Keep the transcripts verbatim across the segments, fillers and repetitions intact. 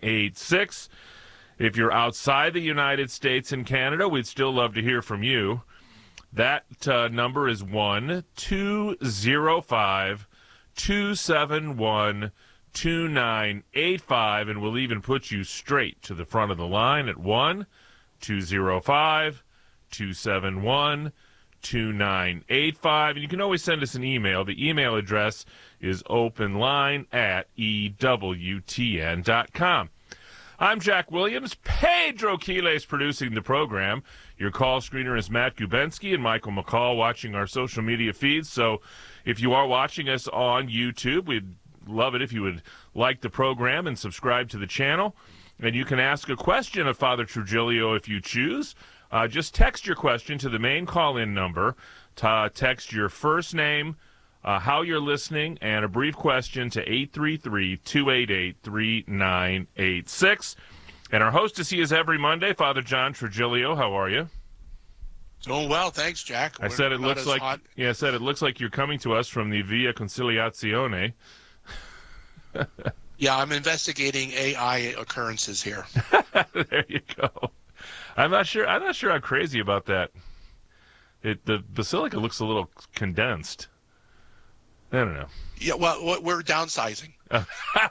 eight six. If you're outside the United States and Canada, we'd still love to hear from you. That uh, number is one two zero five two seven one two nine eight five, and we'll even put you straight to the front of the line at one two zero five two seven one two nine eight five. And you can always send us an email. The email address is openline at E W T N dot com. I'm Jack Williams. Pedro Quiles producing the program. Your call screener is Matt Gubensky and Michael McCall watching our social media feeds. So if you are watching us on YouTube, we'd love it if you would like the program and subscribe to the channel. And you can ask a question of Father Trujillo if you choose. Uh, just text your question to the main call-in number. Uh, text your first name, Uh, how you're listening, and a brief question to eight three three, two eight eight, three nine eight six. And our hostess, he is every Monday, Father John Trujillo. How are you? Doing well, thanks, Jack. I said it We're looks not as like hot. yeah, I said it looks like you're coming to us from the Via Conciliazione. Yeah, I'm investigating A I occurrences here. There you go. I'm not sure. I'm not sure I'm crazy about that. It the basilica looks a little condensed. I don't know. Yeah, well, what- we're downsizing. got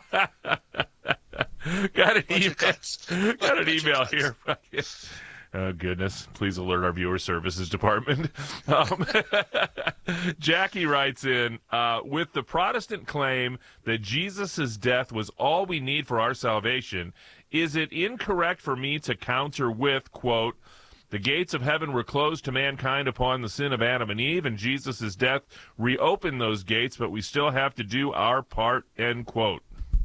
an Bunch of email. cuts. Got an Bunch of email cuts. here. Oh, goodness. Please alert our viewer services department. Um, Jackie writes in, uh, with the Protestant claim that Jesus' death was all we need for our salvation, is it incorrect for me to counter with, quote, the gates of heaven were closed to mankind upon the sin of Adam and Eve, and Jesus' death reopened those gates, but we still have to do our part, end quote.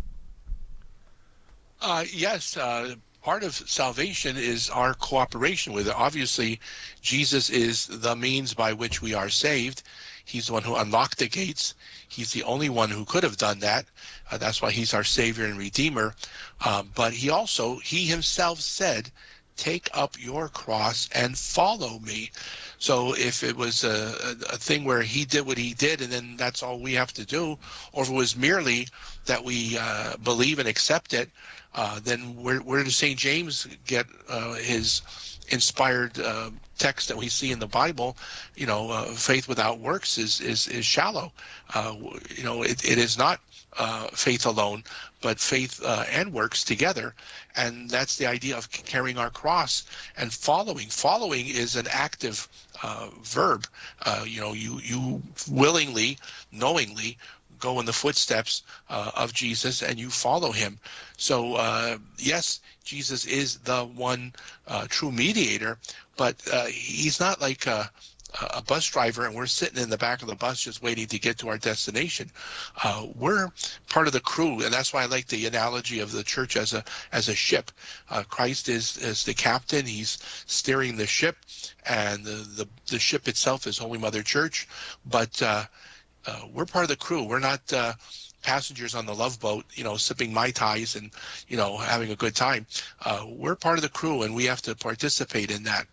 Uh, yes, uh, part of salvation is our cooperation with it. Obviously, Jesus is the means by which we are saved. He's the one who unlocked the gates. He's the only one who could have done that. Uh, that's why he's our Savior and Redeemer. Uh, but he also, he himself said, take up your cross and follow me. So if it was a, a, a thing where he did what he did and then that's all we have to do, or if it was merely that we uh, believe and accept it, uh, then where, where does Saint James get uh, his inspired uh, text that we see in the Bible? You know, uh, faith without works is is, is shallow. Uh, you know, it, it is not uh, faith alone, but faith uh, and works together. And that's the idea of carrying our cross and following. Following is an active uh, verb. Uh, you know, you you willingly, knowingly go in the footsteps uh, of Jesus and you follow him. So uh, yes, Jesus is the one uh, true mediator, but uh, he's not like a, a bus driver and we're sitting in the back of the bus just waiting to get to our destination. Uh, we're part of the crew, and that's why I like the analogy of the church as a as a ship. Uh, Christ is, is the captain. He's steering the ship, and the, the, the ship itself is Holy Mother Church. But uh, uh, we're part of the crew. We're not uh, passengers on the Love Boat, you know, sipping Mai Tais and, you know, having a good time. Uh, we're part of the crew, and we have to participate in that.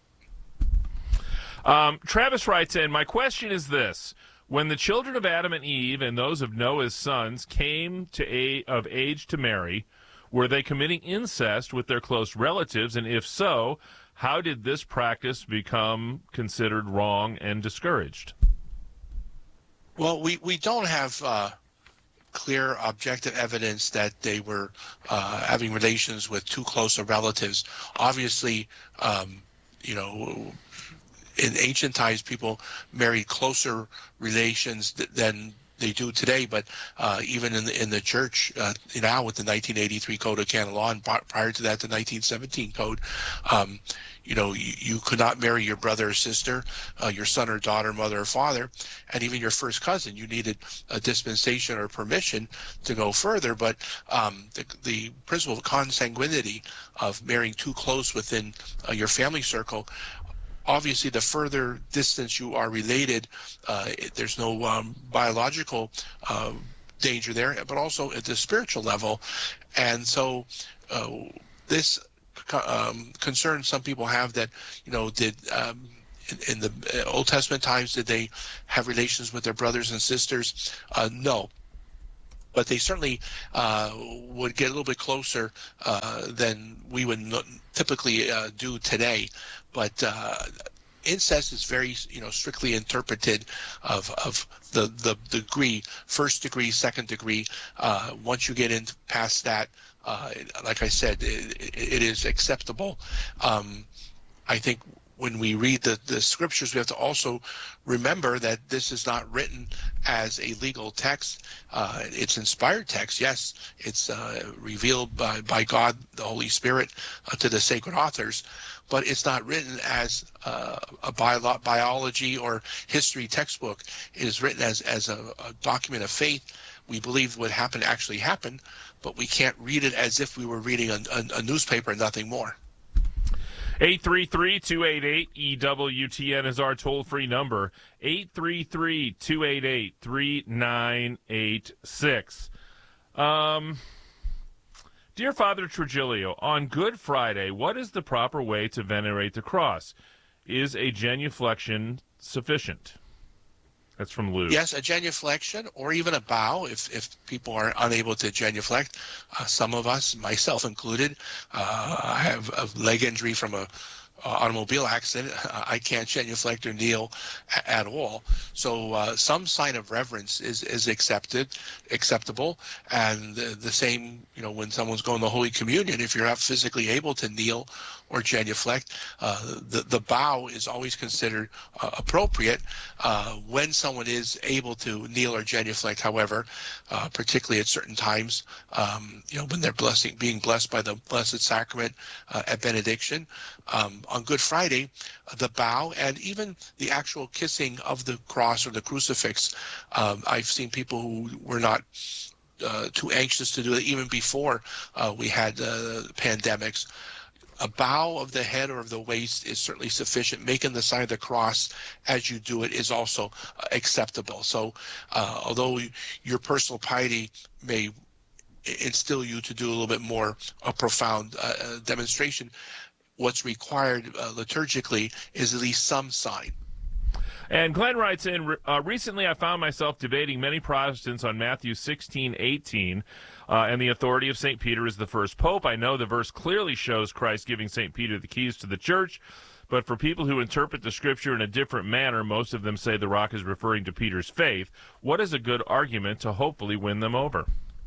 Um, Travis writes in, my question is this. When the children of Adam and Eve and those of Noah's sons came to a, of age to marry, were they committing incest with their close relatives? And if so, how did this practice become considered wrong and discouraged? Well, we, we don't have uh, clear objective evidence that they were uh, having relations with too close of relatives. Obviously, um, you know, in ancient times, people married closer relations th- than they do today. But uh, even in the in the church uh, now, with the nineteen eighty-three Code of Canon Law, and prior to that, the nineteen seventeen Code, um, you know, you, you could not marry your brother or sister, uh, your son or daughter, mother or father, and even your first cousin. You needed a dispensation or permission to go further. But um, the, the principle of consanguinity, of marrying too close within uh, your family circle, obviously, the further distance you are related, uh, there's no um, biological uh, danger there, but also at the spiritual level. And so uh, this um, concern some people have that, you know, did um, in, in the Old Testament times, did they have relations with their brothers and sisters? Uh, no. but they certainly uh, would get a little bit closer uh, than we would no- typically uh, do today. But uh, incest is very, you know, strictly interpreted of of the the degree, first degree, second degree. Uh, once you get in past that, uh, like I said, it, it is acceptable. Um, I think when we read the, the scriptures, we have to also remember that this is not written as a legal text. Uh, it's inspired text, yes. It's uh, revealed by, by God, the Holy Spirit, uh, to the sacred authors, but it's not written as uh, a bio- biology or history textbook. It is written as, as a, a document of faith. We believe what happened actually happened, but we can't read it as if we were reading a, a, a newspaper and nothing more. eight three three, two eight eight, E W T N is our toll-free number, eight three three, two eight eight, three nine eight six. Um, dear Father Trigilio, on Good Friday, what is the proper way to venerate the cross? Is a genuflection sufficient? That's from Lou. Yes, a genuflection or even a bow if, if people are unable to genuflect. Uh, some of us, myself included, uh, I have a leg injury from a uh, automobile accident. I can't genuflect or kneel a- at all. So uh, some sign of reverence is, is accepted, acceptable. And the, the same, you know, when someone's going to Holy Communion, if you're not physically able to kneel or genuflect, uh, the, the bow is always considered uh, appropriate. Uh, when someone is able to kneel or genuflect, however, uh, particularly at certain times, um, you know, when they're blessing, being blessed by the Blessed Sacrament uh, at benediction, um, on Good Friday, the bow and even the actual kissing of the cross or the crucifix, um, I've seen people who were not uh, too anxious to do it even before uh, we had uh, pandemics. A bow of the head or of the waist is certainly sufficient. Making the sign of the cross as you do it is also uh, acceptable. So uh, although your personal piety may instill you to do a little bit more a profound uh, demonstration, what's required uh, liturgically is at least some sign. And Glenn writes in, uh, recently I found myself debating many Protestants on Matthew sixteen eighteen, uh, and the authority of Saint Peter as the first pope. I know the verse clearly shows Christ giving Saint Peter the keys to the church, but for people who interpret the scripture in a different manner, most of them say the rock is referring to Peter's faith. What is a good argument to hopefully win them over?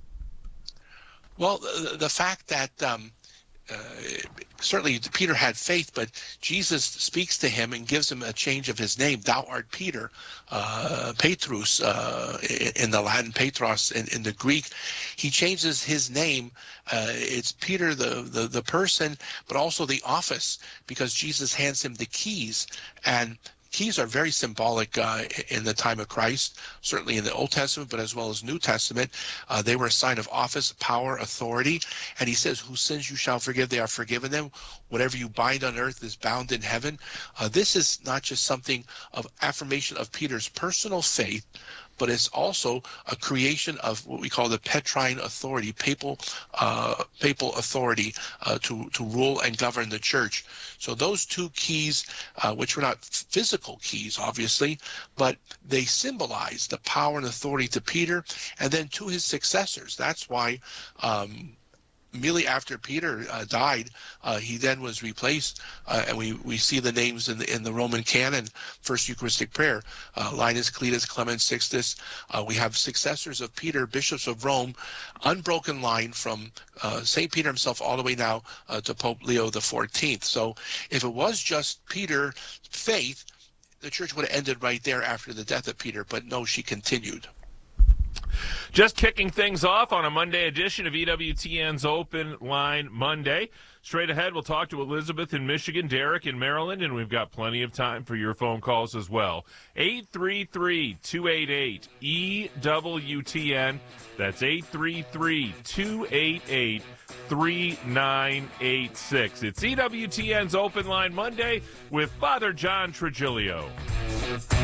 Well, the, the fact that um, uh, certainly Peter had faith, but Jesus speaks to him and gives him a change of his name. Thou art Peter, uh, Petrus uh, in the Latin, Petros in, in the Greek. He changes his name. Uh, it's Peter, the, the, the person, but also the office, because Jesus hands him the keys. And keys are very symbolic uh, in the time of Christ, certainly in the Old Testament, but as well as New Testament. Uh, they were a sign of office, power, authority. And he says, whose sins you shall forgive, they are forgiven them. Whatever you bind on earth is bound in heaven. Uh, this is not just something of affirmation of Peter's personal faith, but it's also a creation of what we call the Petrine authority, papal uh, papal authority uh, to, to rule and govern the church. So those two keys, uh, which were not physical keys, obviously, but they symbolize the power and authority to Peter and then to his successors. That's why um, immediately after Peter uh, died, uh, he then was replaced, uh, and we, we see the names in the in the Roman canon, First Eucharistic Prayer, uh, Linus, Cletus, Clement, Sixtus. Uh, we have successors of Peter, bishops of Rome, unbroken line from uh, Saint Peter himself all the way now uh, to Pope Leo the fourteenth. So if it was just Peter faith, the church would have ended right there after the death of Peter, but no, she continued. Just kicking things off on a Monday edition of E W T N's Open Line Monday. Straight ahead, we'll talk to Elizabeth in Michigan, Derek in Maryland, and we've got plenty of time for your phone calls as well. eight three three, two eight eight, E W T N. That's eight three three, two eight eight, three nine eight six. It's E W T N's Open Line Monday with Father John Trigilio.